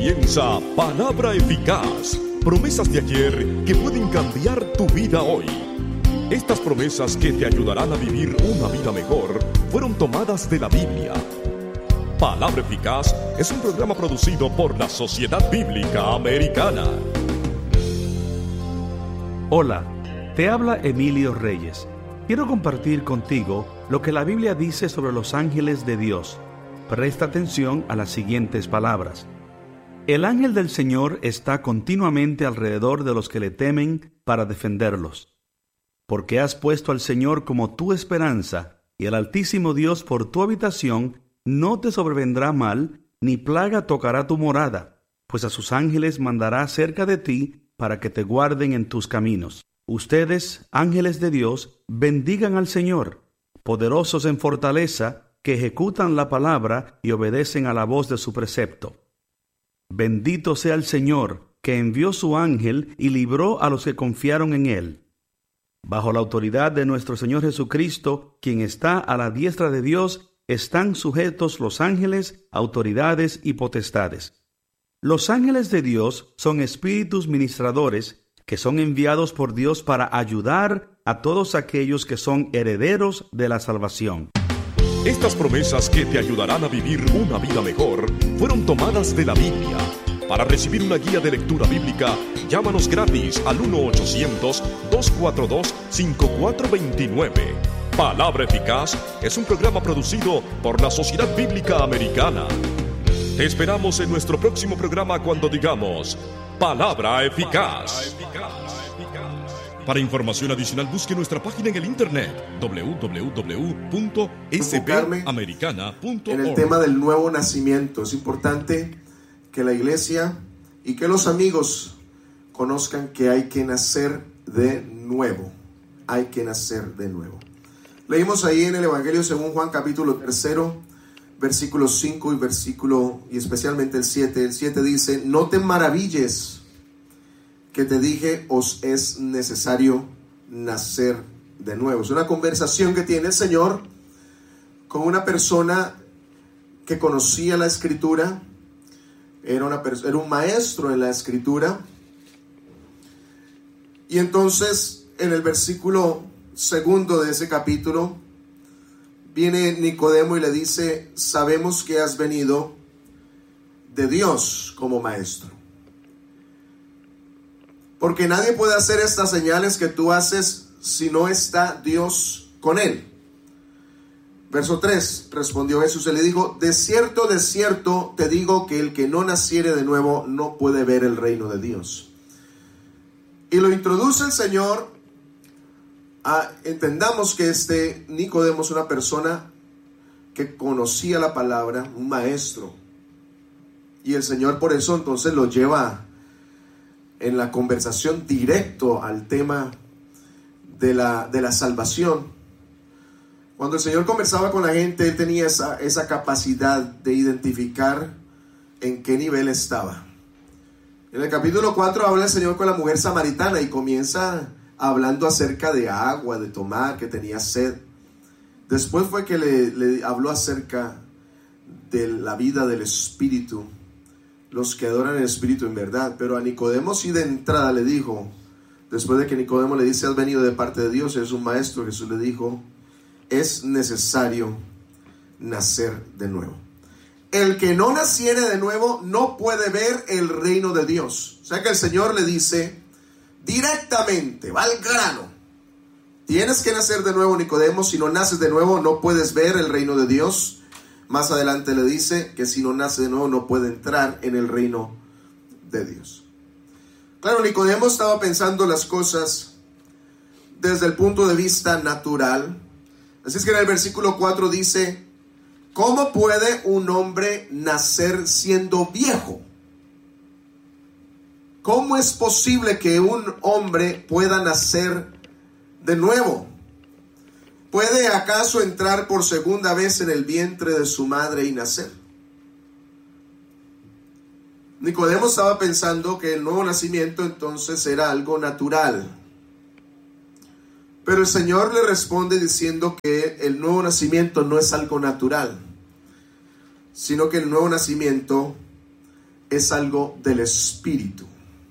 comienza Palabra Eficaz, promesas de ayer que pueden cambiar tu vida hoy. Estas promesas que te ayudarán a vivir una vida mejor fueron tomadas de la Biblia. Palabra Eficaz es un programa producido por la Sociedad Bíblica Americana. Hola, te habla Emilio Reyes. Quiero compartir contigo lo que la Biblia dice sobre los ángeles de Dios. Presta atención a las siguientes palabras. El ángel del Señor está continuamente alrededor de los que le temen para defenderlos. Porque has puesto al Señor como tu esperanza, y el Altísimo Dios por tu habitación, no te sobrevendrá mal, ni plaga tocará tu morada, pues a sus ángeles mandará cerca de ti para que te guarden en tus caminos. Ustedes, ángeles de Dios, bendigan al Señor, poderosos en fortaleza, que ejecutan la palabra y obedecen a la voz de su precepto. Bendito sea el Señor, que envió su ángel y libró a los que confiaron en él. Bajo la autoridad de nuestro Señor Jesucristo, quien está a la diestra de Dios, están sujetos los ángeles, autoridades y potestades. Los ángeles de Dios son espíritus ministradores que son enviados por Dios para ayudar a todos aquellos que son herederos de la salvación. Estas promesas que te ayudarán a vivir una vida mejor fueron tomadas de la Biblia. Para recibir una guía de lectura bíblica, llámanos gratis al 1-800-242-5429. Palabra Eficaz es un programa producido por la Sociedad Bíblica Americana. Te esperamos en nuestro próximo programa cuando digamos Palabra Eficaz. Para información adicional, busque nuestra página en el internet www.sbamericana.org. En el tema del nuevo nacimiento, es importante que la iglesia y que los amigos conozcan que hay que nacer de nuevo. Hay que nacer de nuevo. Leímos ahí en el Evangelio según Juan capítulo 3, versículos 5 y especialmente el 7. El 7 dice: no te maravilles que te dije, os es necesario nacer de nuevo. Es una conversación que tiene el Señor con una persona que conocía la Escritura, era un maestro en la Escritura. Y entonces en el versículo 2 de ese capítulo viene Nicodemo y le dice: sabemos que has venido de Dios como maestro, porque nadie puede hacer estas señales que tú haces si no está Dios con él. Verso 3, respondió Jesús y le dijo: de cierto te digo que el que no naciere de nuevo no puede ver el reino de Dios. Y lo introduce el Señor. Entendamos que Nicodemo es una persona que conocía la palabra, un maestro. Y el Señor por eso entonces lo lleva en la conversación directo al tema de la salvación. Cuando el Señor conversaba con la gente, Él tenía esa capacidad de identificar en qué nivel estaba. En el capítulo 4 habla el Señor con la mujer samaritana y comienza hablando acerca de agua, de tomar, que tenía sed. Después fue que le habló acerca de la vida del Espíritu, los que adoran el Espíritu en verdad. Pero a Nicodemo sí de entrada le dijo, después de que Nicodemo le dice: has venido de parte de Dios, eres un maestro, Jesús le dijo: es necesario nacer de nuevo. El que no naciere de nuevo no puede ver el reino de Dios. O sea que el Señor le dice directamente, va al grano: tienes que nacer de nuevo, Nicodemo. Si no naces de nuevo no puedes ver el reino de Dios. Más adelante le dice que si no nace de nuevo no puede entrar en el reino de Dios. Claro, Nicodemo estaba pensando las cosas desde el punto de vista natural. Así es que en el versículo 4 dice: ¿cómo puede un hombre nacer siendo viejo? ¿Cómo es posible que un hombre pueda nacer de nuevo? ¿Puede acaso entrar por segunda vez en el vientre de su madre y nacer? Nicodemo estaba pensando que el nuevo nacimiento entonces era algo natural. Pero el Señor le responde diciendo que el nuevo nacimiento no es algo natural, sino que el nuevo nacimiento es algo del espíritu.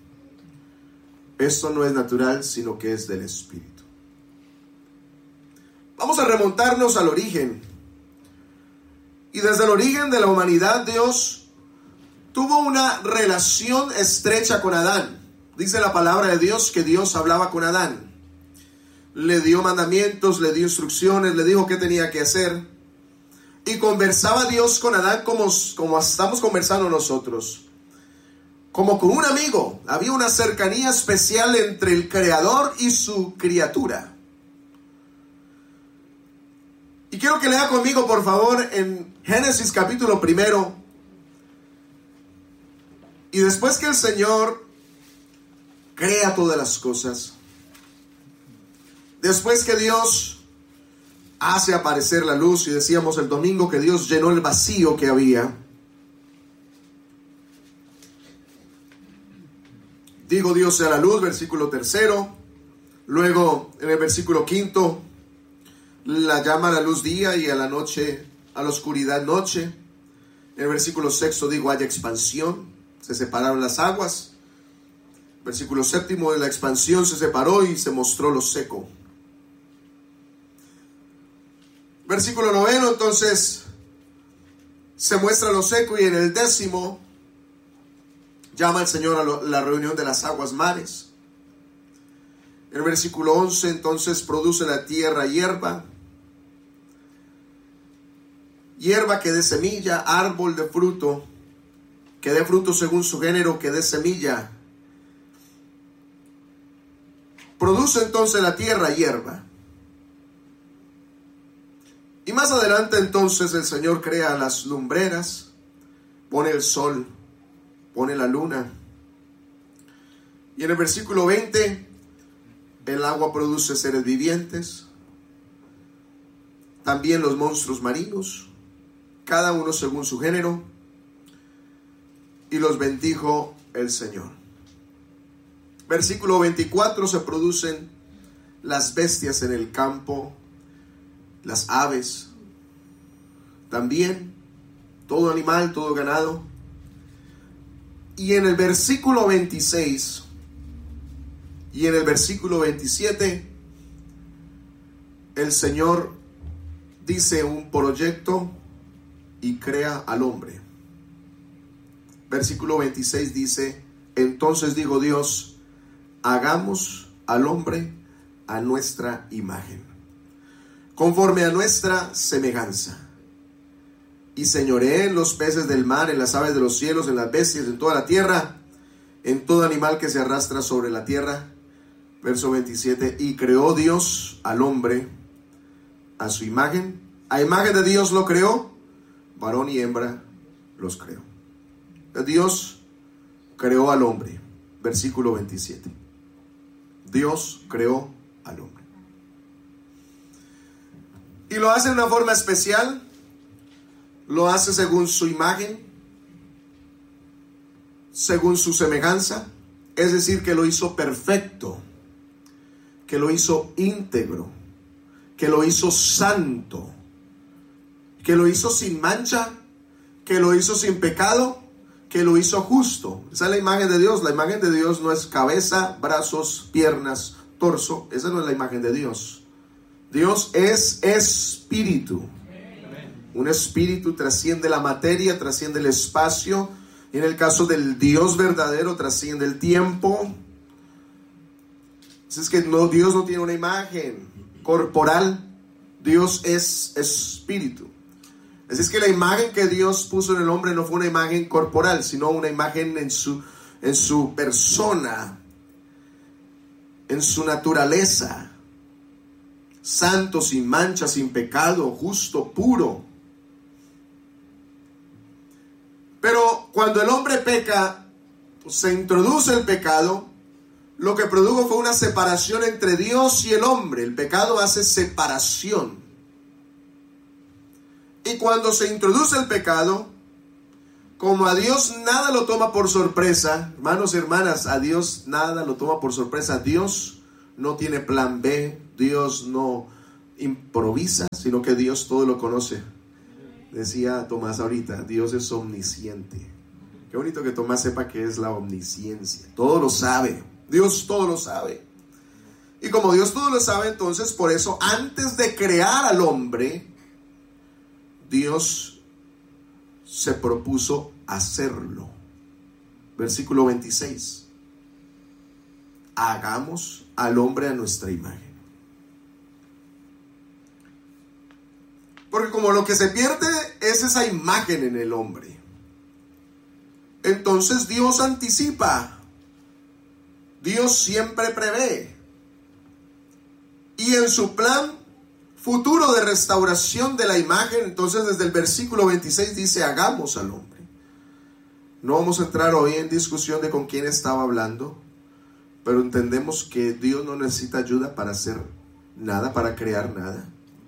Esto no es natural, sino que es del espíritu. Vamos a remontarnos al origen. Y desde el origen de la humanidad, Dios tuvo una relación estrecha con Adán. Dice la palabra de Dios que Dios hablaba con Adán. Le dio mandamientos, le dio instrucciones, le dijo qué tenía que hacer. Y conversaba Dios con Adán como estamos conversando nosotros. Como con un amigo. Había una cercanía especial entre el Creador y su criatura. Y quiero que lea conmigo, por favor, en Génesis capítulo 1. Y después que el Señor crea todas las cosas, después que Dios hace aparecer la luz, y decíamos el domingo que Dios llenó el vacío que había. Digo Dios sea la luz, versículo 3. Luego en el versículo 5, la llama a la luz día y a la noche, a la oscuridad noche. En el versículo 6 digo haya expansión, se separaron las aguas. Versículo 7, de la expansión se separó y se mostró lo seco. Versículo 9, entonces se muestra lo seco, y en el 10 llama el Señor a la reunión de las aguas mares. El versículo 11, entonces produce la tierra hierba. Hierba que dé semilla, árbol de fruto, que dé fruto según su género, que dé semilla. Produce entonces la tierra hierba. Y más adelante entonces el Señor crea las lumbreras, pone el sol, pone la luna. Y en el versículo 20, el agua produce seres vivientes, también los monstruos marinos, cada uno según su género, y los bendijo el Señor. Versículo 24, se producen las bestias en el campo, las aves, también todo animal, todo ganado. Y en el versículo 26 y en el versículo 27, el Señor dice un proyecto y crea al hombre. Versículo 26 dice: entonces dijo Dios, hagamos al hombre a nuestra imagen, conforme a nuestra semejanza, y señoree en los peces del mar, en las aves de los cielos, en las bestias, en toda la tierra, en todo animal que se arrastra sobre la tierra. Verso 27, y creó Dios al hombre a su imagen, a imagen de Dios lo creó, varón y hembra los creó. Dios creó al hombre. Versículo 27. Dios creó al hombre. Y lo hace de una forma especial. Lo hace según su imagen, según su semejanza. Es decir, que lo hizo perfecto, que lo hizo íntegro, que lo hizo santo, que lo hizo sin mancha, que lo hizo sin pecado, que lo hizo justo. Esa es la imagen de Dios. La imagen de Dios no es cabeza, brazos, piernas, torso. Esa no es la imagen de Dios. Dios es espíritu. Un espíritu trasciende la materia, trasciende el espacio. Y en el caso del Dios verdadero, trasciende el tiempo. Así es que Dios no tiene una imagen corporal. Dios es espíritu. Así es que la imagen que Dios puso en el hombre no fue una imagen corporal, sino una imagen en su persona, en su naturaleza. Santo, sin mancha, sin pecado, justo, puro. Pero cuando el hombre peca, se introduce el pecado, lo que produjo fue una separación entre Dios y el hombre. El pecado hace separación. Y cuando se introduce el pecado, como a Dios nada lo toma por sorpresa, hermanos y hermanas, a Dios nada lo toma por sorpresa. Dios no tiene plan B, Dios no improvisa, sino que Dios todo lo conoce. Decía Tomás ahorita, Dios es omnisciente. Qué bonito que Tomás sepa que es la omnisciencia. Todo lo sabe. Dios todo lo sabe. Y como Dios todo lo sabe, entonces por eso antes de crear al hombre, Dios se propuso hacerlo. Versículo 26. Hagamos al hombre a nuestra imagen. Porque como lo que se pierde es esa imagen en el hombre, entonces Dios anticipa. Dios siempre prevé. Y en su plan futuro de restauración de la imagen, entonces desde el versículo 26 dice, hagamos al hombre. No vamos a entrar hoy en discusión de con quién estaba hablando, pero entendemos que Dios no necesita ayuda para hacer nada, para crear nada.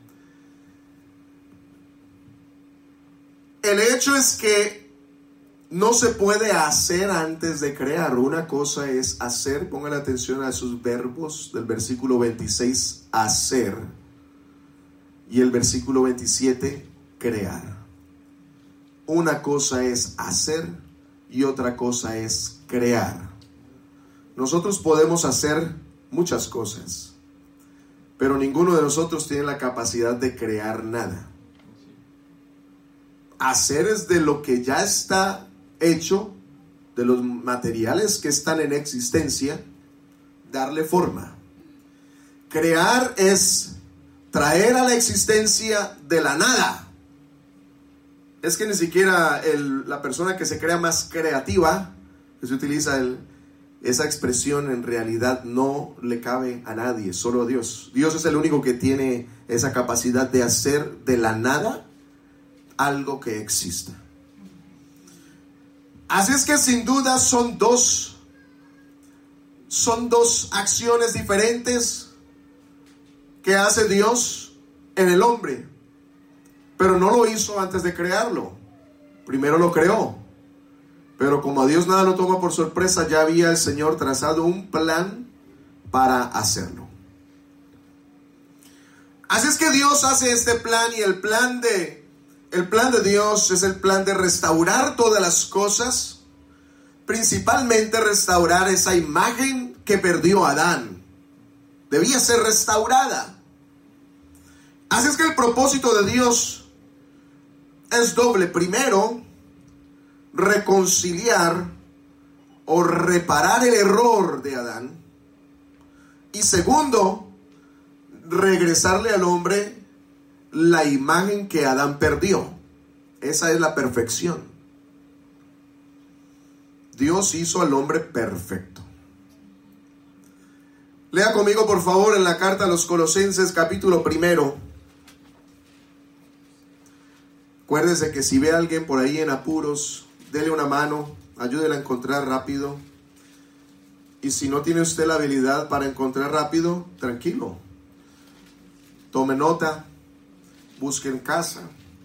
El hecho es que no se puede hacer antes de crear. Una cosa es hacer, pongan atención a esos verbos del versículo 26, hacer, y el versículo 27, crear. Una cosa es hacer y otra cosa es crear. Nosotros podemos hacer muchas cosas, pero ninguno de nosotros tiene la capacidad de crear nada. Hacer es de lo que ya está hecho, de los materiales que están en existencia, darle forma. Crear es traer a la existencia de la nada. Es que ni siquiera la persona que se crea más creativa, que se utiliza esa expresión, en realidad no le cabe a nadie, solo a Dios. Dios es el único que tiene esa capacidad de hacer de la nada algo que exista. Así es que sin duda son dos acciones diferentes que hace Dios en el hombre, pero no lo hizo antes de crearlo. Primero lo creó, pero como a Dios nada lo toma por sorpresa, ya había el Señor trazado un plan para hacerlo. Así es que Dios hace este plan, y el plan de Dios es el plan de restaurar todas las cosas, principalmente restaurar esa imagen que perdió Adán. Debía ser restaurada. Así es que el propósito de Dios es doble. Primero, reconciliar o reparar el error de Adán. Y segundo, regresarle al hombre la imagen que Adán perdió. Esa es la perfección. Dios hizo al hombre perfecto. Lea conmigo por favor en la carta a los Colosenses, capítulo 1. Acuérdese que si ve a alguien por ahí en apuros, dele una mano, ayúdele a encontrar rápido. Y si no tiene usted la habilidad para encontrar rápido, tranquilo, tome nota, busque en casa.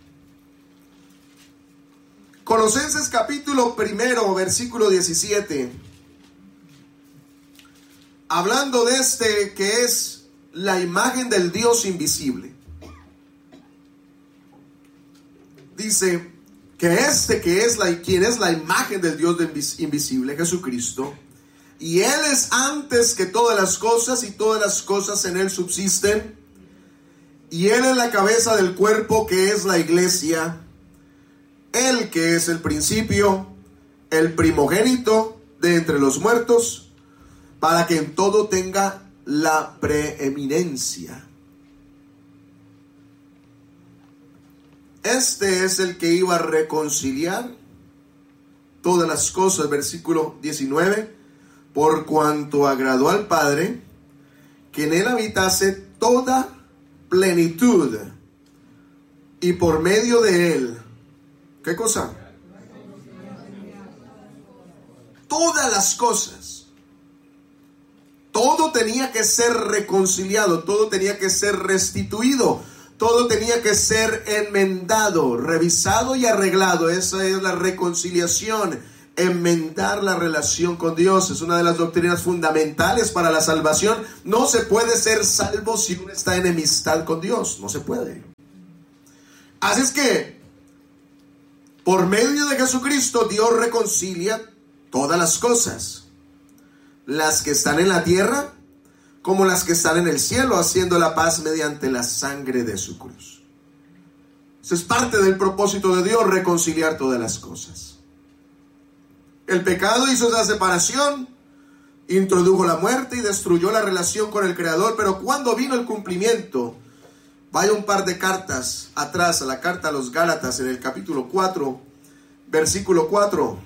Colosenses capítulo 1, versículo 17. Hablando de este que es la imagen del Dios invisible. Dice que quien es la imagen del Dios invisible, Jesucristo, y Él es antes que todas las cosas, y todas las cosas en Él subsisten, y Él es la cabeza del cuerpo, que es la iglesia, Él que es el principio, el primogénito de entre los muertos, para que en todo tenga la preeminencia. Este es el que iba a reconciliar todas las cosas, versículo 19, por cuanto agradó al Padre que en Él habitase toda plenitud, y por medio de Él, ¿qué cosa? Todas las cosas. Todo tenía que ser reconciliado, todo tenía que ser restituido, todo tenía que ser enmendado, revisado y arreglado. Esa es la reconciliación, enmendar la relación con Dios. Es una de las doctrinas fundamentales para la salvación. No se puede ser salvo si uno está en enemistad con Dios, no se puede. Así es que Por medio de Jesucristo, Dios reconcilia todas las cosas, las que están en la tierra como las que están en el cielo, haciendo la paz mediante la sangre de su cruz. Eso es parte del propósito de Dios, reconciliar todas las cosas. El pecado hizo esa separación, introdujo la muerte y destruyó la relación con el Creador, pero cuando vino el cumplimiento, vaya un par de cartas atrás, a la carta a los Gálatas, en el capítulo 4, versículo 4.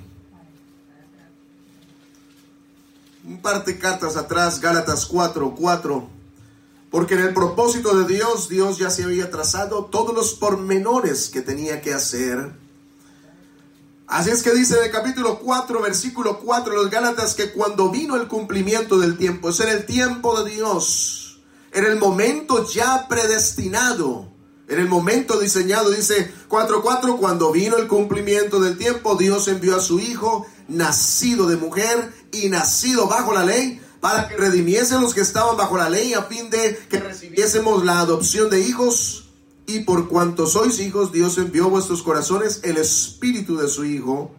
Un par de cartas atrás, Gálatas 4:4. Porque en el propósito de Dios, Dios ya se había trazado todos los pormenores que tenía que hacer. Así es que dice en el capítulo 4, versículo 4, los Gálatas, que cuando vino el cumplimiento del tiempo, es en el tiempo de Dios, en el momento ya predestinado, en el momento diseñado, dice 4:4, cuando vino el cumplimiento del tiempo, Dios envió a su Hijo, nacido de mujer y nacido bajo la ley, para que redimiese a los que estaban bajo la ley, a fin de que recibiésemos la adopción de hijos. Y por cuanto sois hijos, Dios envió a vuestros corazones el Espíritu de su Hijo,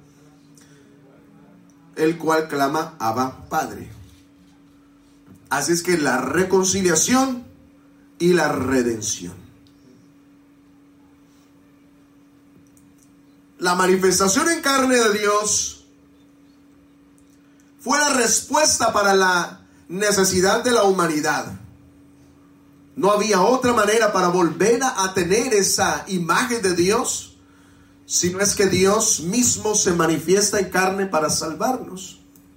el cual clama, Abba, Padre. Así es que la reconciliación y la redención. La manifestación en carne de Dios fue la respuesta para la necesidad de la humanidad. No había otra manera para volver a tener esa imagen de Dios, sino es que Dios mismo se manifiesta en carne para salvarnos.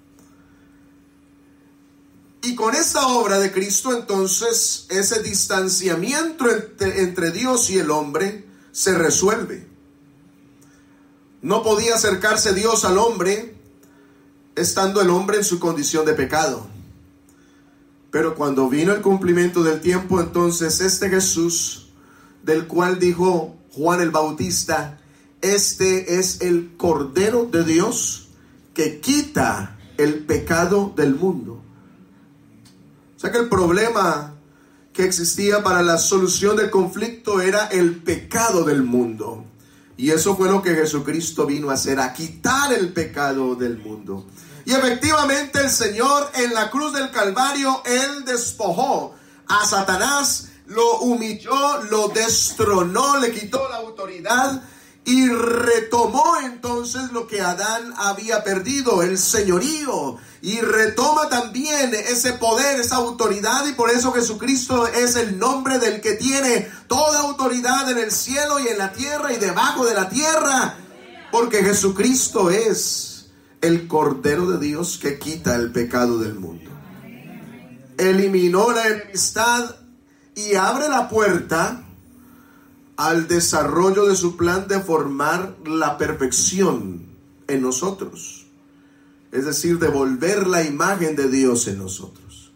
Y con esta obra de Cristo, entonces, ese distanciamiento entre Dios y el hombre se resuelve. No podía acercarse Dios al hombre estando el hombre en su condición de pecado. Pero cuando vino el cumplimiento del tiempo, entonces este Jesús, del cual dijo Juan el Bautista, este es el Cordero de Dios que quita el pecado del mundo. O sea que el problema que existía para la solución del conflicto era el pecado del mundo. Y eso fue lo que Jesucristo vino a hacer, a quitar el pecado del mundo. Y efectivamente el Señor en la cruz del Calvario, Él despojó a Satanás, lo humilló, lo destronó, le quitó la autoridad y retomó entonces lo que Adán había perdido, el señorío. Y retoma también ese poder, esa autoridad, y por eso Jesucristo es el nombre del que tiene toda autoridad en el cielo y en la tierra y debajo de la tierra. Porque Jesucristo es el Cordero de Dios que quita el pecado del mundo. Eliminó la enemistad y abre la puerta al desarrollo de su plan de formar la perfección en nosotros. Es decir, devolver la imagen de Dios en nosotros.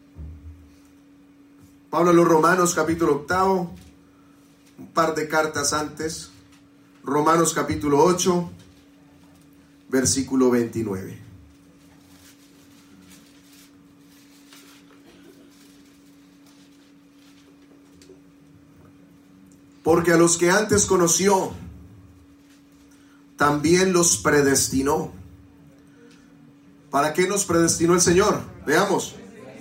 Pablo a los Romanos capítulo 8, un par de cartas antes, Romanos capítulo 8, versículo 29. Porque a los que antes conoció, también los predestinó. ¿Para qué nos predestinó el Señor? Veamos.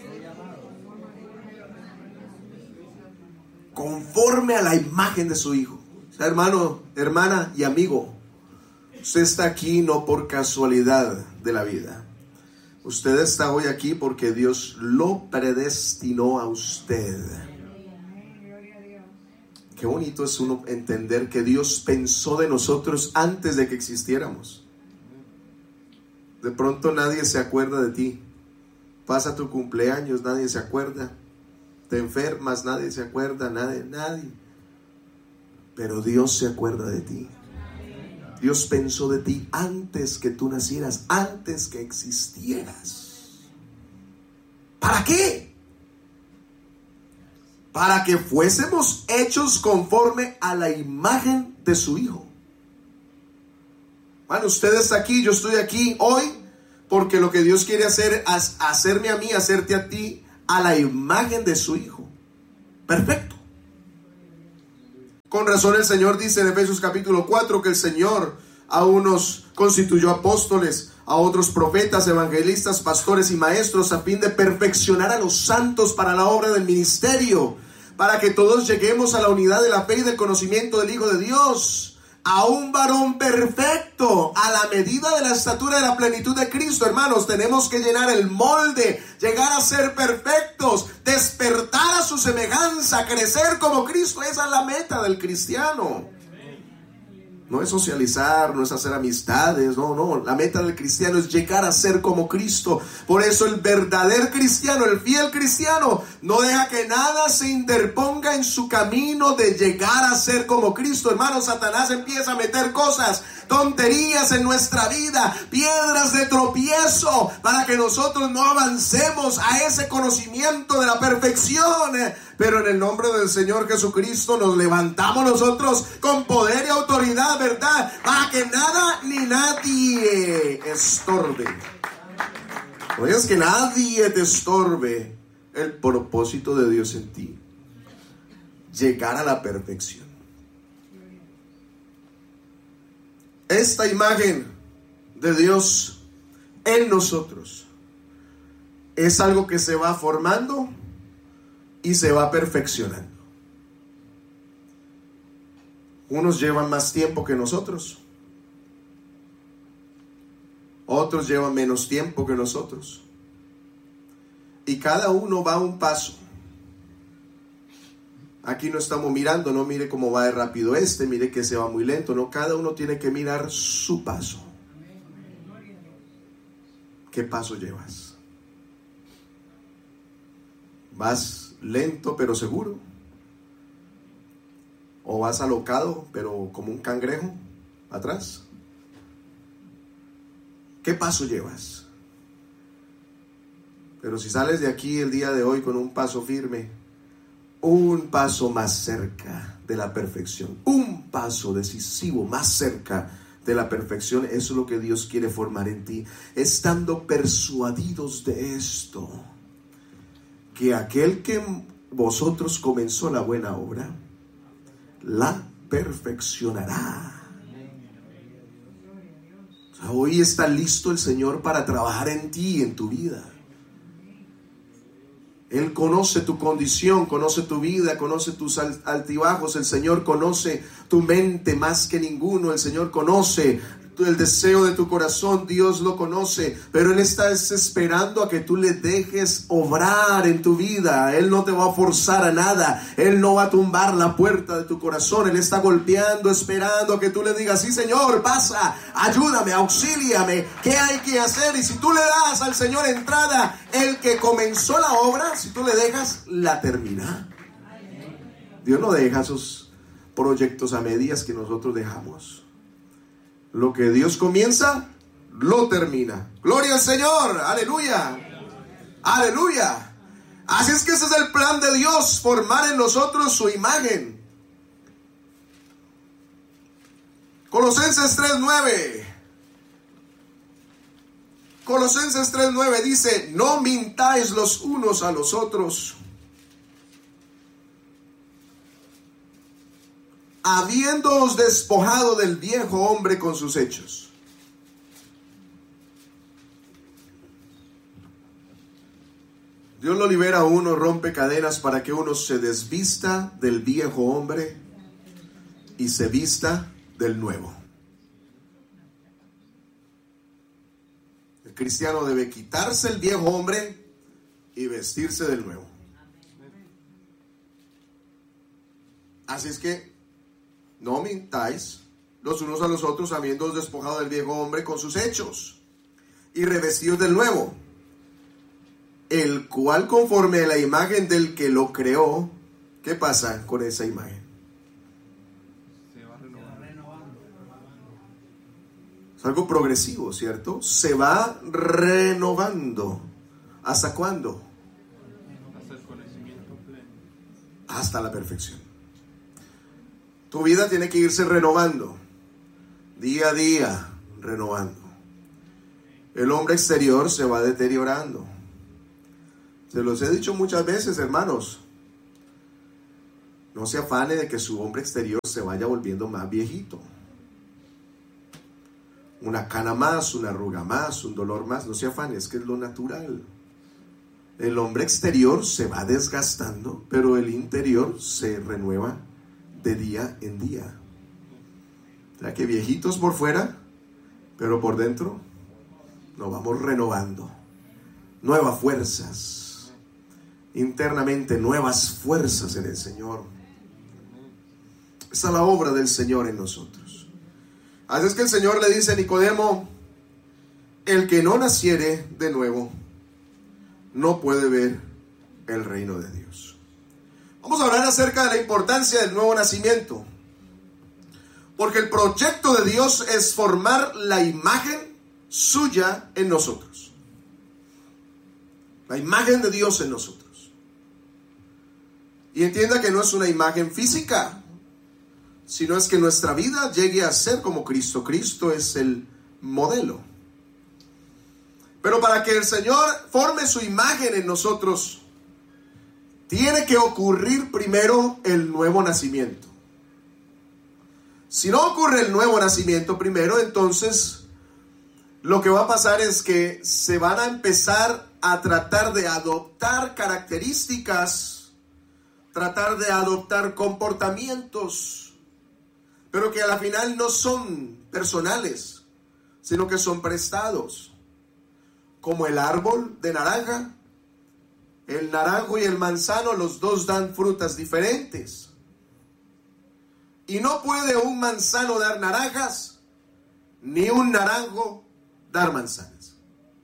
Conforme a la imagen de su Hijo. O sea, hermano, hermana y amigo, usted está aquí no por casualidad de la vida. Usted está hoy aquí porque Dios lo predestinó a usted. Qué bonito es uno entender que Dios pensó de nosotros antes de que existiéramos. De pronto nadie se acuerda de ti. Pasa tu cumpleaños, nadie se acuerda. Te enfermas, nadie se acuerda, nadie. Pero Dios se acuerda de ti. Dios pensó de ti antes que tú nacieras, antes que existieras. ¿Para qué? Para que fuésemos hechos conforme a la imagen de su Hijo. Bueno, usted está aquí, yo estoy aquí hoy, porque lo que Dios quiere hacer es hacerme a mí, hacerte a ti, a la imagen de su Hijo. Perfecto. Con razón el Señor dice en Efesios capítulo 4 que el Señor A unos constituyó apóstoles, a otros profetas, evangelistas, pastores y maestros, a fin de perfeccionar a los santos para la obra del ministerio, para que todos lleguemos a la unidad de la fe y del conocimiento del Hijo de Dios, a un varón perfecto, a la medida de la estatura de la plenitud de Cristo. Hermanos, tenemos que llenar el molde, llegar a ser perfectos, despertar a su semejanza, crecer como Cristo. Esa es la meta del cristiano. No es socializar, no es hacer amistades, no. La meta del cristiano es llegar a ser como Cristo. Por eso el verdadero cristiano, el fiel cristiano, no deja que nada se interponga en su camino de llegar a ser como Cristo. Hermano, Satanás empieza a meter cosas, tonterías en nuestra vida, piedras de tropiezo, para que nosotros no avancemos a ese conocimiento de la perfección. Pero en el nombre del Señor Jesucristo nos levantamos nosotros con poder y autoridad, ¿verdad? Para que nada ni nadie estorbe. No es que nadie te estorbe el propósito de Dios en ti. Llegar a la perfección. Esta imagen de Dios en nosotros es algo que se va formando y se va perfeccionando. Unos llevan más tiempo que nosotros. Otros llevan menos tiempo que nosotros. Y cada uno va a un paso. Aquí no estamos mirando, no mire cómo va de rápido mire que se va muy lento. No, cada uno tiene que mirar su paso. ¿Qué paso llevas? ¿Vas lento pero seguro? ¿O vas alocado pero como un cangrejo atrás? ¿Qué paso llevas? Pero si sales de aquí el día de hoy con un paso firme, un paso más cerca de la perfección, un paso decisivo más cerca de la perfección, eso es lo que Dios quiere formar en ti, estando persuadidos de esto, que aquel que vosotros comenzó la buena obra, la perfeccionará. O sea, hoy está listo el Señor para trabajar en ti, en tu vida. Él conoce tu condición, conoce tu vida, conoce tus altibajos. El Señor conoce tu mente más que ninguno. El Señor conoce el deseo de tu corazón, Dios lo conoce, pero Él está esperando a que tú le dejes obrar en tu vida. Él no te va a forzar a nada, Él no va a tumbar la puerta de tu corazón. Él está golpeando, esperando a que tú le digas: sí, Señor, pasa, ayúdame, auxíliame, ¿qué hay que hacer? Y si tú le das al Señor entrada, el que comenzó la obra, si tú le dejas, la termina. Dios no deja esos proyectos a medias que nosotros dejamos. Lo que Dios comienza, lo termina. Gloria al Señor, aleluya, aleluya. Así es que ese es el plan de Dios, formar en nosotros su imagen. Colosenses 3:9. Colosenses 3:9 dice: no mintáis los unos a los otros, habiéndoos despojado del viejo hombre con sus hechos. Dios lo libera a uno, rompe cadenas para que uno se desvista del viejo hombre y se vista del nuevo. El cristiano debe quitarse el viejo hombre y vestirse del nuevo. Así es que no mintáis los unos a los otros, habiéndoos despojado del viejo hombre con sus hechos y revestidos del nuevo, el cual conforme a la imagen del que lo creó. ¿Qué pasa con esa imagen? Se va renovando. Es algo progresivo, ¿cierto? Se va renovando. ¿Hasta cuándo? Hasta el conocimiento pleno. Hasta la perfección. Tu vida tiene que irse renovando, día a día, renovando. El hombre exterior se va deteriorando. Se los he dicho muchas veces, hermanos. No se afane de que su hombre exterior se vaya volviendo más viejito. una cana más, una arruga más, un dolor más. No se afane, es que es lo natural. El hombre exterior se va desgastando, pero el interior se renueva de día en día. O sea que viejitos por fuera, pero por dentro nos vamos renovando. Nuevas fuerzas. Internamente nuevas fuerzas en el Señor. Esa es la obra del Señor en nosotros. Así es que el Señor le dice a Nicodemo: el que no naciere de nuevo no puede ver el reino de Dios. Vamos a hablar acerca de la importancia del nuevo nacimiento, porque el proyecto de Dios es formar la imagen suya en nosotros. La imagen de Dios en nosotros. Y entienda que no es una imagen física, sino es que nuestra vida llegue a ser como Cristo. Cristo es el modelo. Pero para que el Señor forme su imagen en nosotros, tiene que ocurrir primero el nuevo nacimiento. Si no ocurre el nuevo nacimiento primero, entonces lo que va a pasar es que se van a empezar a tratar de adoptar características, tratar de adoptar comportamientos, pero que a la final no son personales, sino que son prestados. Como el árbol de naranja, el naranjo y el manzano, los dos dan frutas diferentes. Y no puede un manzano dar naranjas, ni un naranjo dar manzanas.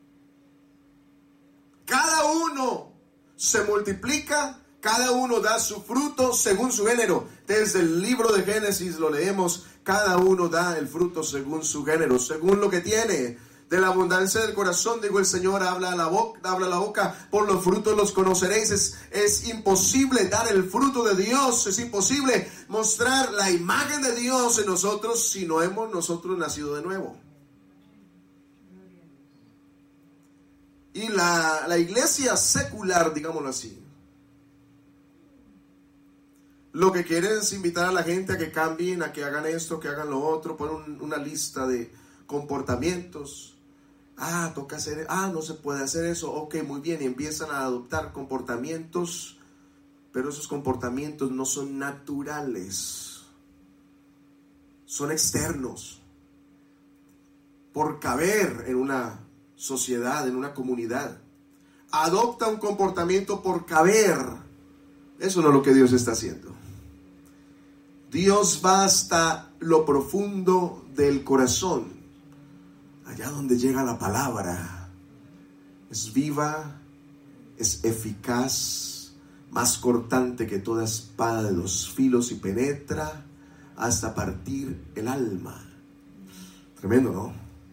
Cada uno se multiplica, cada uno da su fruto según su género. Desde el libro de Génesis lo leemos, cada uno da el fruto según su género, según lo que tiene. De la abundancia del corazón, digo el Señor, habla la boca, por los frutos los conoceréis. Es imposible dar el fruto de Dios, es imposible mostrar la imagen de Dios en nosotros si no hemos nosotros nacido de nuevo. Y la iglesia secular, digámoslo así, lo que quiere es invitar a la gente a que cambien, a que hagan esto, que hagan lo otro, ponen una lista de comportamientos. Toca hacer, no se puede hacer eso, ok, muy bien, y empiezan a adoptar comportamientos, pero esos comportamientos no son naturales, son externos, por caber en una sociedad, en una comunidad. Adopta un comportamiento por caber. Eso no es lo que Dios está haciendo. Dios va hasta lo profundo del corazón, allá donde llega la palabra. Es viva, es eficaz, más cortante que toda espada de 2 filos y penetra hasta partir el alma. Tremendo, ¿no?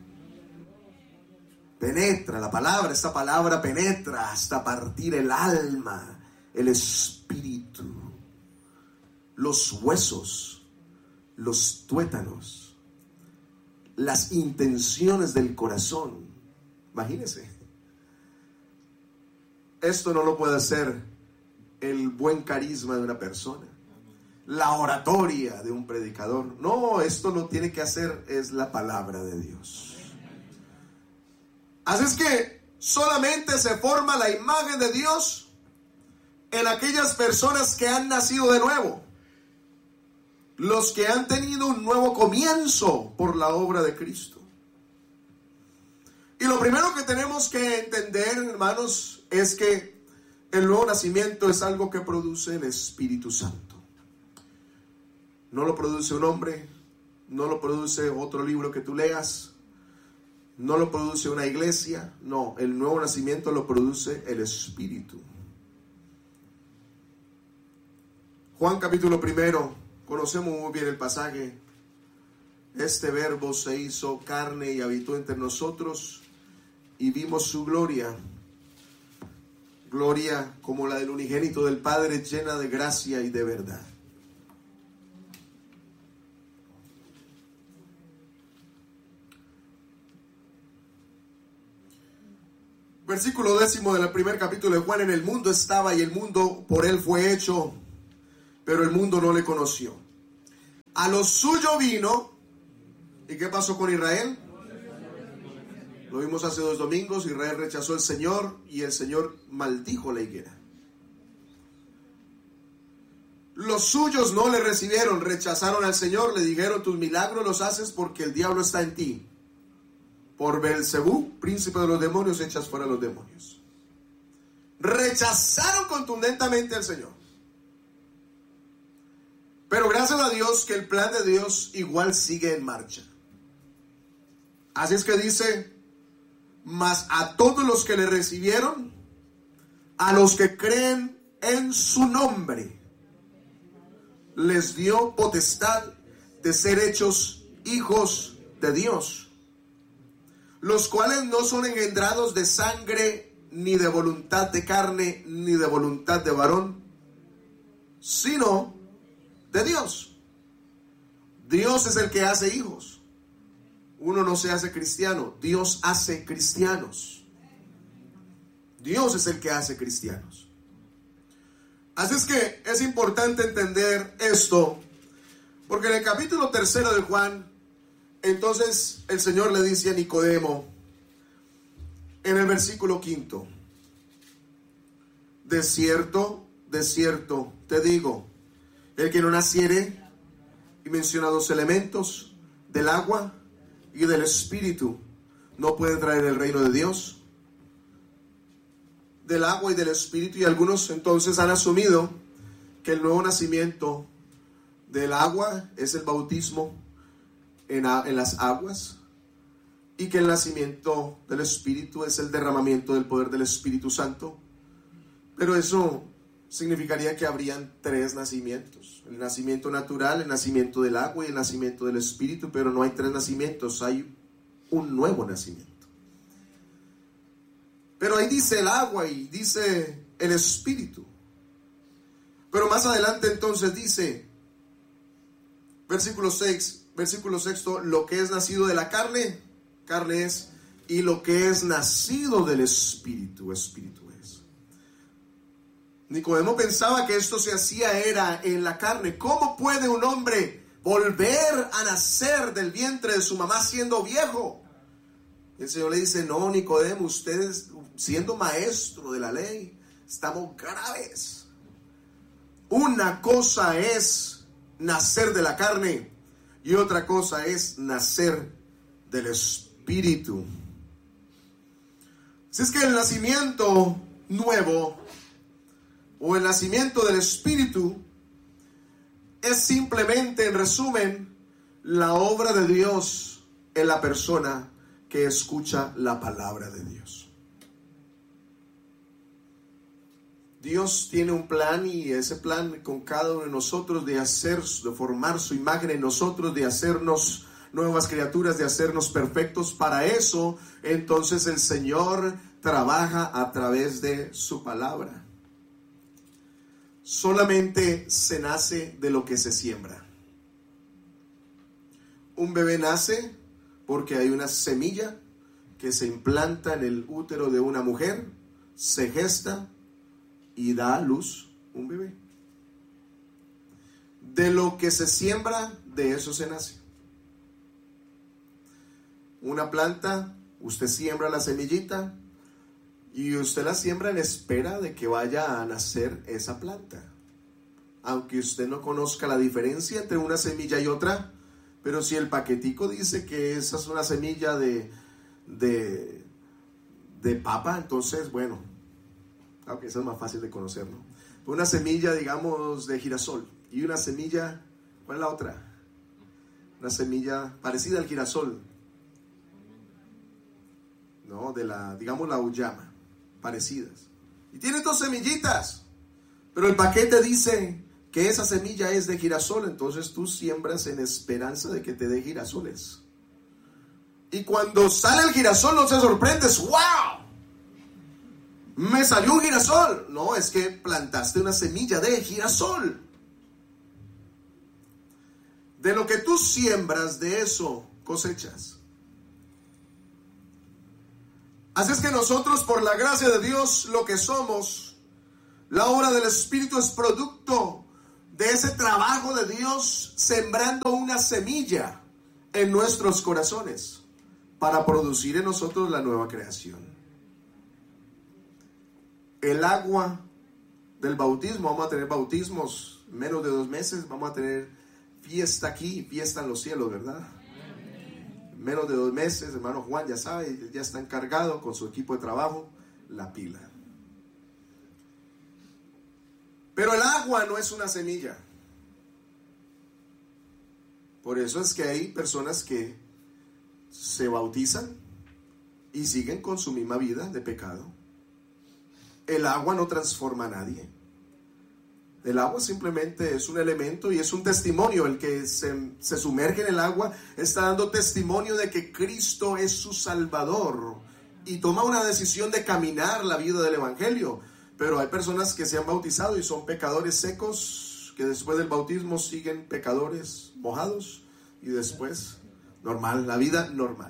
Penetra, la palabra, esta palabra penetra hasta partir el alma, el espíritu, los huesos, los tuétanos, las intenciones del corazón. Imagínense. Esto no lo puede hacer el buen carisma de una persona, la oratoria de un predicador. No, esto lo tiene que hacer es la palabra de Dios. Así es que solamente se forma la imagen de Dios en aquellas personas que han nacido de nuevo, los que han tenido un nuevo comienzo por la obra de Cristo. Y lo primero que tenemos que entender, hermanos, es que el nuevo nacimiento es algo que produce el Espíritu Santo. No lo produce un hombre, no lo produce otro libro que tú leas, no lo produce una iglesia. No, el nuevo nacimiento lo produce el Espíritu. Juan capítulo 1, conocemos muy bien el pasaje. Este verbo se hizo carne y habitó entre nosotros, y vimos su gloria. Gloria como la del unigénito del Padre, llena de gracia y de verdad. Versículo 10 del primer capítulo de Juan: en el mundo estaba, y el mundo por él fue hecho, pero el mundo no le conoció. A lo suyo vino, ¿y qué pasó con Israel? Lo vimos hace 2 domingos. Israel rechazó al Señor y el Señor maldijo la higuera. Los suyos no le recibieron, rechazaron al Señor, le dijeron: tus milagros los haces porque el diablo está en ti. Por Beelzebú, príncipe de los demonios, echas fuera a los demonios. Rechazaron contundentemente al Señor. Pero gracias a Dios que el plan de Dios igual sigue en marcha. Así es que dice: mas a todos los que le recibieron, a los que creen en su nombre, les dio potestad de ser hechos hijos de Dios, los cuales no son engendrados de sangre, ni de voluntad de carne, ni de voluntad de varón, sino de Dios. Dios es el que hace hijos. Uno no se hace cristiano, Dios hace cristianos. Dios es el que hace cristianos. Así es que es importante entender esto, porque en el capítulo 3 de Juan, entonces el Señor le dice a Nicodemo, en el versículo 5, de cierto te digo, el que no naciere, y menciona 2 elementos, del agua y del espíritu, no puede entrar en el reino de Dios. Del agua y del espíritu, y algunos entonces han asumido que el nuevo nacimiento del agua es el bautismo en las aguas, y que el nacimiento del espíritu es el derramamiento del poder del Espíritu Santo. Pero eso significaría que habrían 3 nacimientos: el nacimiento natural, el nacimiento del agua y el nacimiento del espíritu. Pero no hay 3 nacimientos, hay un nuevo nacimiento. Pero ahí dice el agua y dice el espíritu. Pero más adelante entonces dice, versículo 6, lo que es nacido de la carne, carne es, y lo que es nacido del espíritu, espíritu es. Nicodemo pensaba que esto se hacía era en la carne. ¿Cómo puede un hombre volver a nacer del vientre de su mamá siendo viejo? El Señor le dice: no, Nicodemo, ustedes, siendo maestro de la ley, estamos graves. Una cosa es nacer de la carne y otra cosa es nacer del espíritu. Si es que el nacimiento nuevo o el nacimiento del espíritu es simplemente, en resumen, la obra de Dios en la persona que escucha la palabra de Dios. Dios tiene un plan, y ese plan con cada uno de nosotros de formar su imagen en nosotros, de hacernos nuevas criaturas, de hacernos perfectos. Para eso, entonces, el Señor trabaja a través de su palabra. Solamente se nace de lo que se siembra. Un bebé nace porque hay una semilla que se implanta en el útero de una mujer, se gesta y da a luz un bebé. De lo que se siembra, de eso se nace. Una planta, usted siembra la semillita y usted la siembra en espera de que vaya a nacer esa planta. Aunque usted no conozca la diferencia entre una semilla y otra, pero si el paquetico dice que esa es una semilla de papa, entonces, bueno, aunque esa es más fácil de conocer, ¿no? Una semilla, digamos, de girasol, y una semilla, ¿cuál es la otra? Una semilla parecida al girasol, ¿no? Digamos, la uyama, parecidas. Y tiene 2 semillitas, pero el paquete dice que esa semilla es de girasol, entonces tú siembras en esperanza de que te dé girasoles. Y cuando sale el girasol no te sorprendes, ¡wow! Me salió un girasol. No, es que plantaste una semilla de girasol. De lo que tú siembras, de eso cosechas. Así es que nosotros, por la gracia de Dios, lo que somos, la obra del Espíritu es producto de ese trabajo de Dios sembrando una semilla en nuestros corazones para producir en nosotros la nueva creación. El agua del bautismo, vamos a tener bautismos en menos de 2 meses, vamos a tener fiesta aquí, fiesta en los cielos, ¿verdad? En menos de 2 meses, hermano Juan ya sabe, ya está encargado con su equipo de trabajo, la pila. Pero el agua no es una semilla. Por eso es que hay personas que se bautizan y siguen con su misma vida de pecado. El agua no transforma a nadie. El agua simplemente es un elemento y es un testimonio. El que se sumerge en el agua está dando testimonio de que Cristo es su Salvador y toma una decisión de caminar la vida del Evangelio. Pero hay personas que se han bautizado y son pecadores secos, que después del bautismo siguen pecadores mojados y después normal, la vida normal.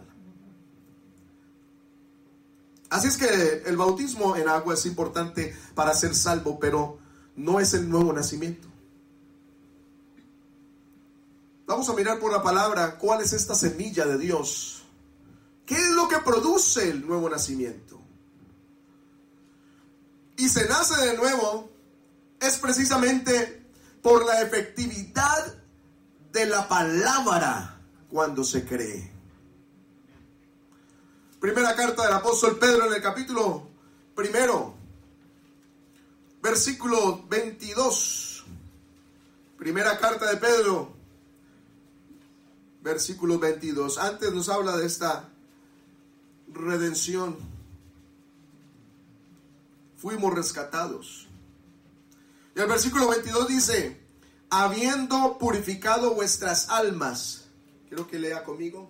Así es que el bautismo en agua es importante para ser salvo, pero no es el nuevo nacimiento. Vamos a mirar por la palabra cuál es esta semilla de Dios. ¿Qué es lo que produce el nuevo nacimiento? Y se nace de nuevo es precisamente por la efectividad de la palabra cuando se cree. Primera carta del apóstol Pedro en el capítulo 1, versículo 22. Primera carta de Pedro, versículo 22. Antes nos habla de esta redención. Fuimos rescatados. Y el versículo 22 dice: habiendo purificado vuestras almas. Quiero que lea conmigo.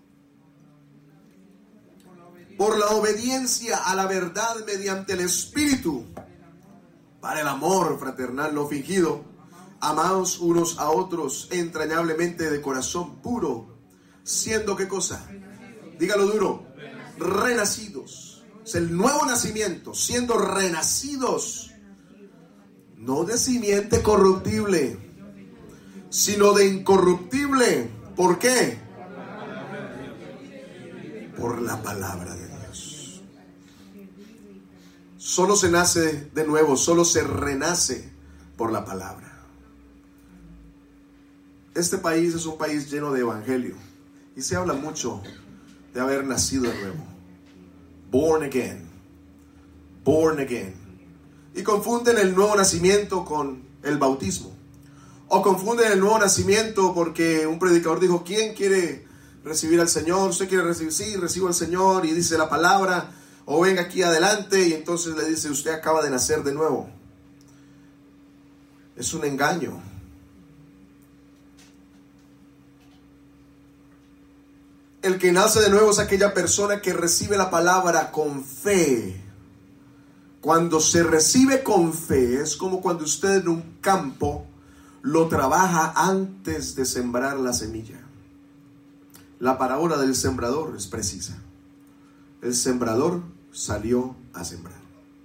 Por la obediencia a la verdad mediante el Espíritu, para el amor fraternal no fingido, amaos unos a otros entrañablemente de corazón puro, siendo ¿qué cosa? Dígalo duro. Renacidos. Es el nuevo nacimiento, siendo renacidos, no de simiente corruptible, sino de incorruptible. ¿Por qué? Por la palabra de Dios. Solo se nace de nuevo, solo se renace por la palabra. Este país es un país lleno de evangelio y se habla mucho de haber nacido de nuevo. Born again. Born again. Y confunden el nuevo nacimiento con el bautismo. O confunden el nuevo nacimiento porque un predicador dijo: ¿quién quiere recibir al Señor? ¿Usted quiere recibir? Sí, recibo al Señor, y dice la palabra, o venga aquí adelante, y entonces le dice: usted acaba de nacer de nuevo. Es un engaño. El que nace de nuevo es aquella persona que recibe la palabra con fe. Cuando se recibe con fe, es como cuando usted en un campo lo trabaja antes de sembrar la semilla. La parábola del sembrador es precisa. El sembrador salió a sembrar.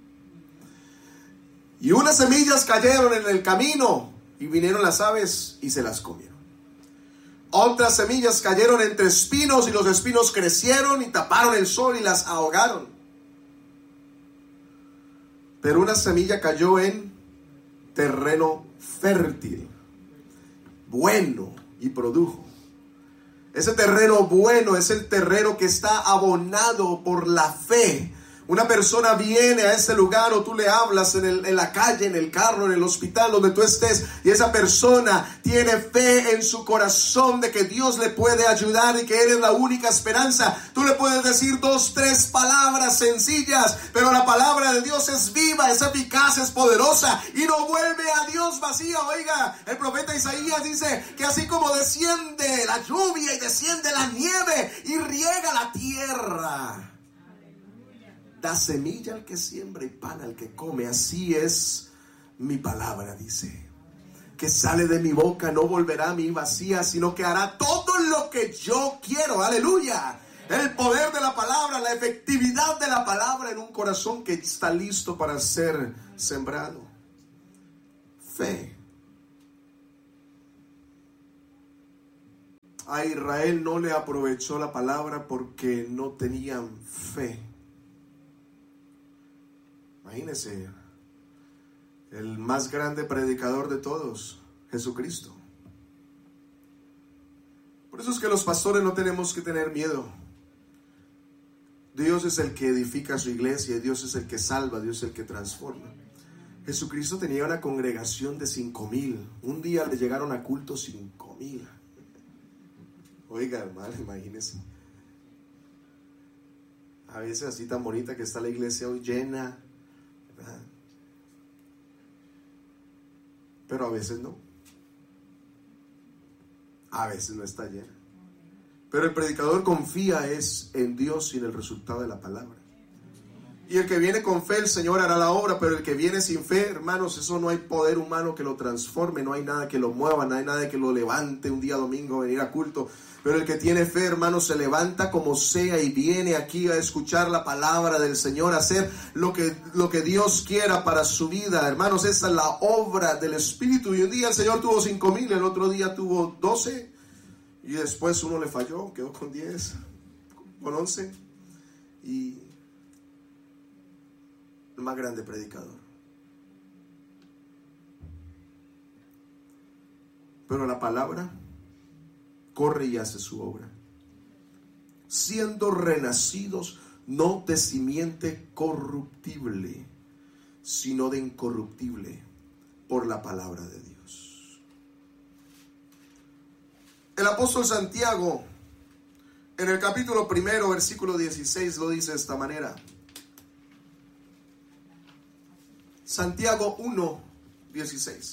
Y unas semillas cayeron en el camino y vinieron las aves y se las comieron. Otras semillas cayeron entre espinos y los espinos crecieron y taparon el sol y las ahogaron. Pero una semilla cayó en terreno fértil, bueno, y produjo. Ese terreno bueno es el terreno que está abonado por la fe. Una persona viene a ese lugar, o tú le hablas en la calle, en el carro, en el hospital, donde tú estés, y esa persona tiene fe en su corazón de que Dios le puede ayudar y que Él es la única esperanza. Tú le puedes decir 2, 3 palabras sencillas, pero la palabra de Dios es viva, es eficaz, es poderosa y no vuelve a Dios vacía. Oiga, el profeta Isaías dice que así como desciende la lluvia y desciende la nieve y riega la tierra, da semilla al que siembra y pan al que come, así es mi palabra, dice, que sale de mi boca, no volverá a mí vacía, sino que hará todo lo que yo quiero. Aleluya. El poder de la palabra, la efectividad de la palabra en un corazón que está listo para ser sembrado. Fe. a Israel no le aprovechó la palabra porque no tenían fe. Imagínense, el más grande predicador de todos, Jesucristo. Por eso es que los pastores no tenemos que tener miedo. Dios es el que edifica su iglesia, Dios es el que salva, Dios es el que transforma. Jesucristo tenía una congregación de 5,000. Un día le llegaron a culto 5,000. Oiga, hermano, imagínese. A veces así tan bonita que está la iglesia hoy llena, ¿verdad? Pero a veces no. A veces no está llena. Pero el predicador confía es en Dios y en el resultado de la palabra. Y el que viene con fe, el Señor hará la obra. Pero el que viene sin fe, hermanos, eso no hay poder humano que lo transforme. No hay nada que lo mueva, no hay nada que lo levante un día domingo a venir a culto. Pero el que tiene fe, hermanos, se levanta como sea y viene aquí a escuchar la palabra del Señor, a hacer lo que Dios quiera para su vida. Hermanos, esa es la obra del Espíritu. Y un día el Señor tuvo 5,000, el otro día tuvo 12. Y después uno le falló, quedó con 10, con 11. Y el más grande predicador. Pero la palabra corre y hace su obra. Siendo renacidos no de simiente corruptible, sino de incorruptible, por la palabra de Dios. El apóstol Santiago, en el capítulo 1, versículo 16, lo dice de esta manera. Santiago 1, 16.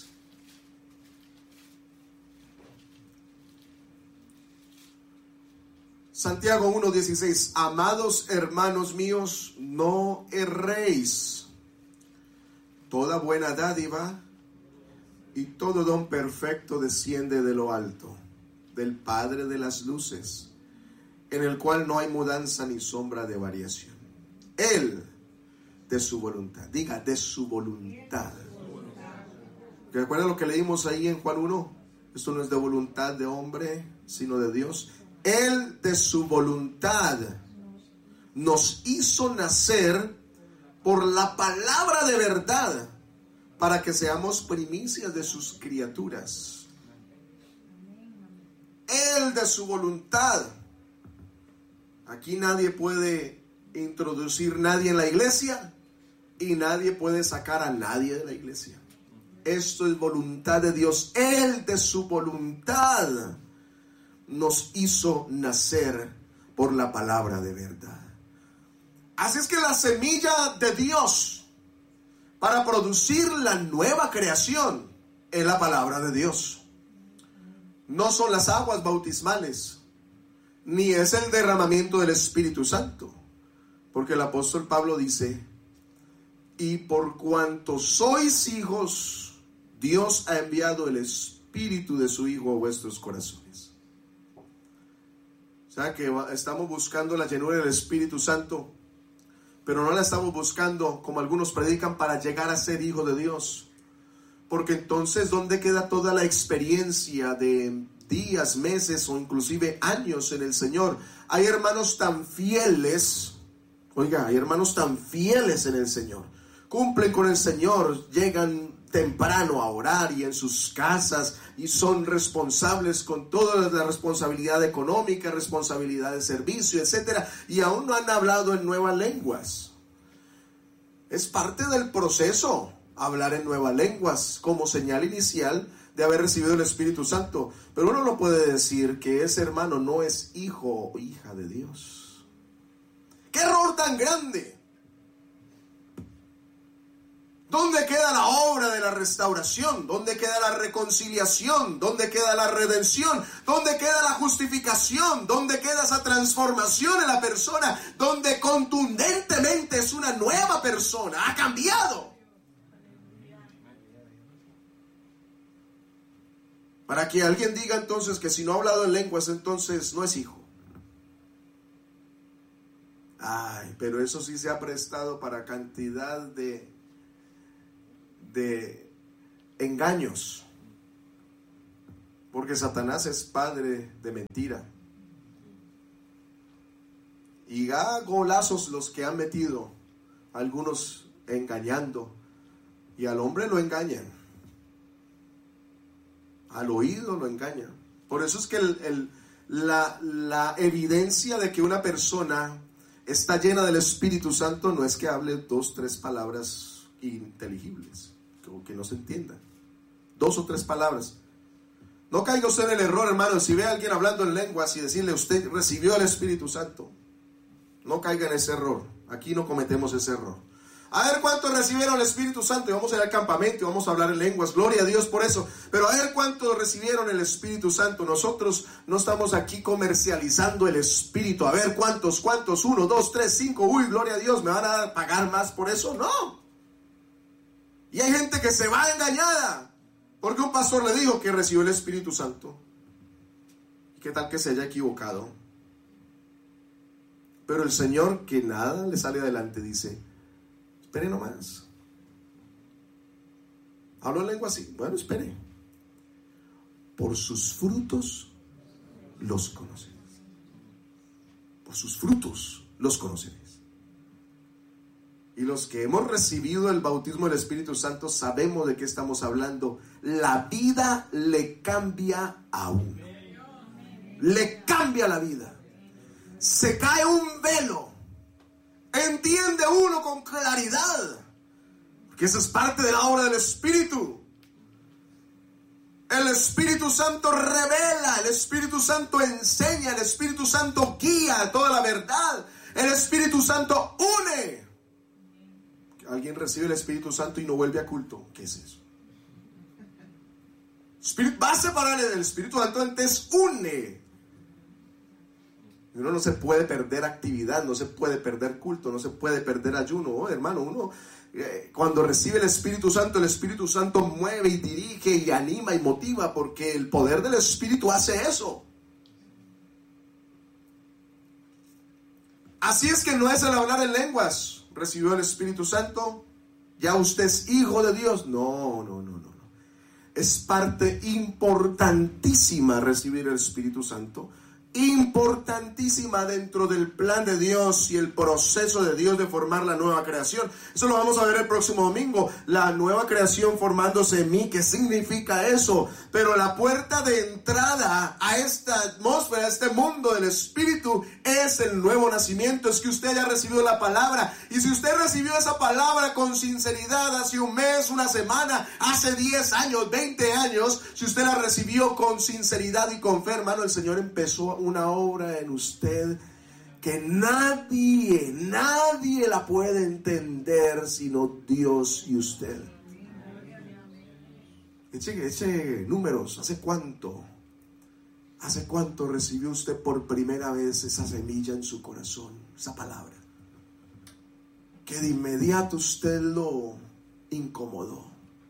Santiago 1, 16. Amados hermanos míos, no erréis. Toda buena dádiva y todo don perfecto desciende de lo alto, del Padre de las luces, en el cual no hay mudanza ni sombra de variación. Él, de su voluntad, diga, de su voluntad. ¿Recuerdan lo que leímos ahí en Juan 1? Esto no es de voluntad de hombre, sino de Dios. Él, de su voluntad, nos hizo nacer por la palabra de verdad, para que seamos primicias de sus criaturas. Él, de su voluntad. Aquí nadie puede introducir nadie en la iglesia y nadie puede sacar a nadie de la iglesia. Esto es voluntad de Dios. Él, de su voluntad, nos hizo nacer por la palabra de verdad. Así es que la semilla de Dios para producir la nueva creación es la palabra de Dios. No son las aguas bautismales, ni es el derramamiento del Espíritu Santo, porque el apóstol Pablo dice: y por cuanto sois hijos, Dios ha enviado el Espíritu de su Hijo a vuestros corazones. O sea que estamos buscando la llenura del Espíritu Santo, pero no la estamos buscando, como algunos predican, para llegar a ser hijo de Dios. Porque entonces, ¿dónde queda toda la experiencia de días, meses o inclusive años en el Señor? Hay hermanos tan fieles, hay hermanos tan fieles en el Señor. Cumplen con el Señor, llegan temprano a orar y en sus casas y son responsables con toda la responsabilidad económica, responsabilidad de servicio, etcétera, y aún no han hablado en nuevas lenguas. Es parte del proceso hablar en nuevas lenguas como señal inicial de haber recibido el Espíritu Santo, pero uno no puede decir que ese hermano no es hijo o hija de Dios. ¡Qué error tan grande! ¿Dónde queda la obra de la restauración? ¿Dónde queda la reconciliación? ¿Dónde queda la redención? ¿Dónde queda la justificación? ¿Dónde queda esa transformación en la persona? Donde contundentemente es una nueva persona, ha cambiado. Para que alguien diga entonces que si no ha hablado en lenguas, entonces no es hijo. Ay, pero eso sí se ha prestado para cantidad de engaños. Porque Satanás es padre de mentira. Y golazos los que han metido, algunos engañando, y al hombre lo engañan, al oído lo engañan. Por eso es que la evidencia de que una persona está llena del Espíritu Santo no es que hable 2, 3 palabras ininteligibles, que no se entiendan. 2 o 3 palabras. No caiga usted en el error, hermano, si ve a alguien hablando en lenguas y decirle usted recibió el Espíritu Santo. No caiga en ese error. Aquí no cometemos ese error. A ver cuántos recibieron el Espíritu Santo. Y vamos a ir al campamento y vamos a hablar en lenguas. Gloria a Dios por eso. Pero a ver cuántos recibieron el Espíritu Santo. Nosotros no estamos aquí comercializando el Espíritu. A ver cuántos. 1, 2, 3, 5. Uy, gloria a Dios. ¿Me van a pagar más por eso? No. Y hay gente que se va engañada porque un pastor le dijo que recibió el Espíritu Santo. ¿Y qué tal que se haya equivocado? Pero el Señor, que nada le sale adelante, dice: espere nomás. ¿Hablo en lengua así? Bueno, espere. Por sus frutos los conoceréis. Por sus frutos los conoceréis. Y los que hemos recibido el bautismo del Espíritu Santo sabemos de qué estamos hablando. La vida le cambia a uno. Le cambia la vida. Se cae un velo. Entiende uno con claridad. Porque esa es parte de la obra del Espíritu. El Espíritu Santo revela, el Espíritu Santo enseña, el Espíritu Santo guía toda la verdad. El Espíritu Santo une. Alguien recibe el Espíritu Santo y no vuelve a culto. ¿Qué es eso? Va a separar el Espíritu Santo, entonces une. Uno no se puede perder actividad, no se puede perder culto, no se puede perder ayuno. Oh, hermano, uno cuando recibe el Espíritu Santo mueve y dirige y anima y motiva, porque el poder del Espíritu hace eso. Así es que no es el hablar en lenguas. Recibió el Espíritu Santo, ya usted es hijo de Dios. No. Es parte importantísima recibir el Espíritu Santo. Importantísima dentro del plan de Dios y el proceso de Dios de formar la nueva creación. Eso lo vamos a ver el próximo domingo. La nueva creación formándose en mí. ¿Qué significa eso? Pero la puerta de entrada a esta atmósfera, a este mundo del Espíritu, es el nuevo nacimiento. Es que usted haya recibido la palabra. Y si usted recibió esa palabra con sinceridad hace un mes, una semana, hace 10 años, 20 años, si usted la recibió con sinceridad y con fe, hermano, el Señor empezó una obra en usted que nadie la puede entender sino Dios y usted. Eche números. ¿Hace cuánto recibió usted por primera vez esa semilla en su corazón, esa palabra? Que de inmediato usted lo incomodó.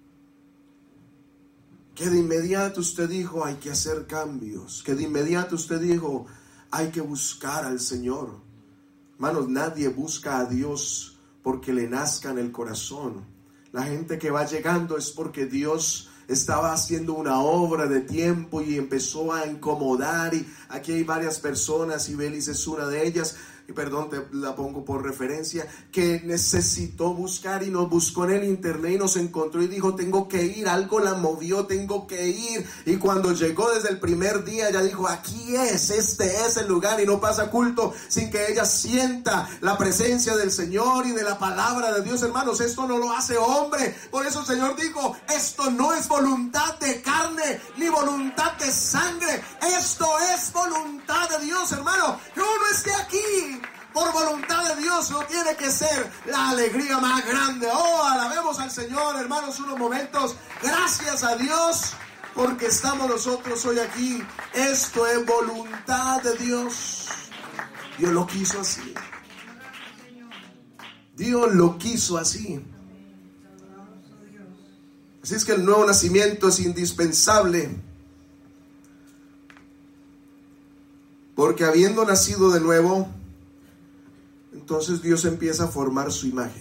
Que de inmediato usted dijo: hay que hacer cambios. Que de inmediato usted dijo: hay que buscar al Señor. Hermanos, nadie busca a Dios porque le nazca en el corazón. La gente que va llegando es porque Dios estaba haciendo una obra de tiempo y empezó a incomodar. Y aquí hay varias personas, y Belis es una de ellas, y perdón, te la pongo por referencia, que necesitó buscar y nos buscó en el internet y nos encontró y dijo: tengo que ir, algo la movió, tengo que ir. Y cuando llegó desde el primer día, ella dijo: aquí este es el lugar, y no pasa culto sin que ella sienta la presencia del Señor y de la palabra de Dios. Hermanos, esto no lo hace hombre. Por eso el Señor dijo: esto no es voluntad de carne ni voluntad de sangre, esto es voluntad de Dios, hermano. Que uno esté aquí por voluntad de Dios no tiene que ser la alegría más grande. Oh, alabemos al Señor, hermanos, unos momentos. Gracias a Dios porque estamos nosotros hoy aquí. Esto es voluntad de Dios. Dios lo quiso así. Dios lo quiso así. Así es que el nuevo nacimiento es indispensable, porque habiendo nacido de nuevo, entonces Dios empieza a formar su imagen.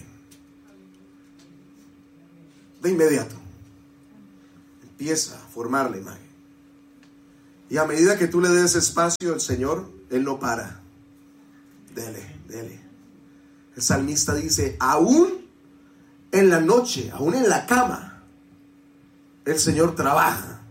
De inmediato empieza a formar la imagen. Y a medida que tú le des espacio al Señor, Él no para. Dele, dele. El salmista dice, aún en la noche, aún en la cama, el Señor trabaja.